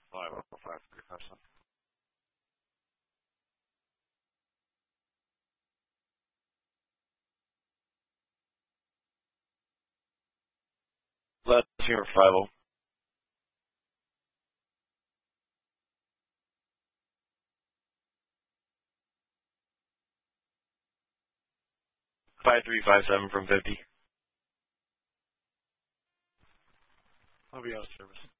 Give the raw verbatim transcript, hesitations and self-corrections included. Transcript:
five oh five three five seven. Last year five oh. Five three five seven from fifty. I'll be out of service.